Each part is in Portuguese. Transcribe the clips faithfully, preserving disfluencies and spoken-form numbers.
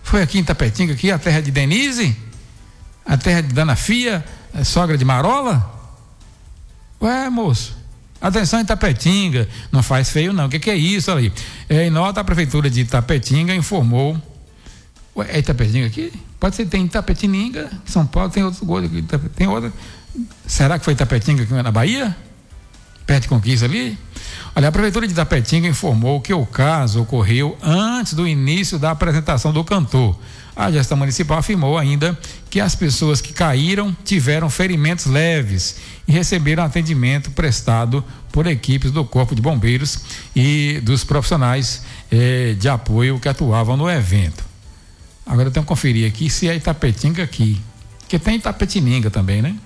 Foi aqui em Itapetinga, aqui, a terra de Denise? A terra de Dona Fia, a sogra de Marola? Ué, moço, atenção em Itapetinga, não faz feio não, o que, que é isso ali? É, em nota, a prefeitura de Itapetinga informou. Ué, é Itapetinga aqui? Pode ser, tem Itapetininga, São Paulo, tem outro gol aqui, tem outra. Será que foi Itapetinga aqui na Bahia? Perto de Conquista ali? Olha, a prefeitura de Itapetinga informou que o caso ocorreu antes do início da apresentação do cantor. A gestão municipal afirmou ainda que as pessoas que caíram tiveram ferimentos leves e receberam atendimento prestado por equipes do Corpo de Bombeiros e dos profissionais eh, de apoio que atuavam no evento. Agora eu tenho que conferir aqui se é Itapetinga aqui, porque tem Itapetininga também, né?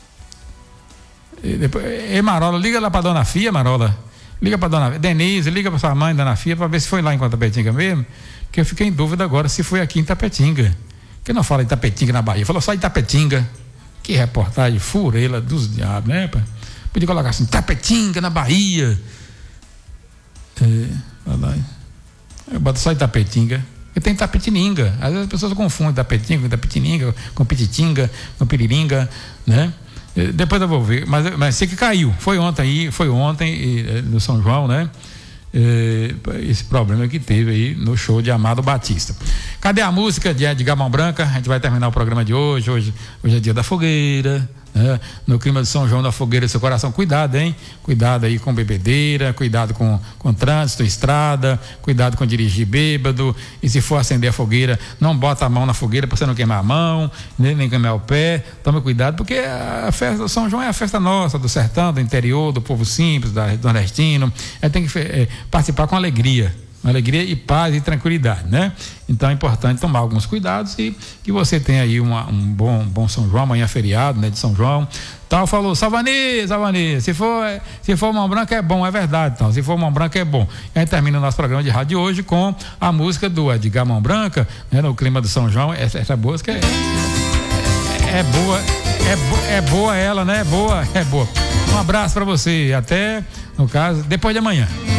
E depois, e Marola, liga lá para Dona Fia, Marola. Liga para Dona Denise, liga para sua mãe, Dona Fia, para ver se foi lá em Itapetinga mesmo, que eu fiquei em dúvida agora se foi aqui em Itapetinga. Que não fala Itapetinga na Bahia, falou só Itapetinga. Que reportagem furela dos diabos, né, pai? Podia colocar assim, Itapetinga na Bahia. É, eu boto só Itapetinga. Porque tem Itapetininga. Às vezes as pessoas confundem Itapetinga com Itapetininga, com Pititinga, com Piriringa, né? Depois eu vou ver, mas, mas sei que caiu, foi ontem aí, foi ontem e, no São João, né? E, esse problema que teve aí no show de Amado Batista. Cadê a música de Edgar Mão Branca? A gente vai terminar o programa de hoje, hoje, hoje é dia da fogueira, né? No clima de São João da fogueira, seu coração, cuidado, hein? Cuidado aí com bebedeira, cuidado com, com trânsito, estrada, cuidado com dirigir bêbado, e se for acender a fogueira, não bota a mão na fogueira para você não queimar a mão, nem, nem queimar o pé, tome cuidado, porque a festa do São João é a festa nossa, do sertão, do interior, do povo simples, da, do nordestino, é, tem que é, participar com alegria, alegria e paz e tranquilidade, né? Então é importante tomar alguns cuidados e que você tenha aí uma, um bom, bom São João, amanhã é feriado, né, de São João. Tal falou, Salvani, Salvani, se for, se for Mão Branca é bom, é verdade, tal. Se for Mão Branca é bom. E aí termina o nosso programa de rádio hoje com a música do Edgar Mão Branca, né, no clima do São João. Essa, essa música é, é, é boa, é, bo, é boa ela, né? É boa, é boa. Um abraço para você, até, no caso, depois de amanhã.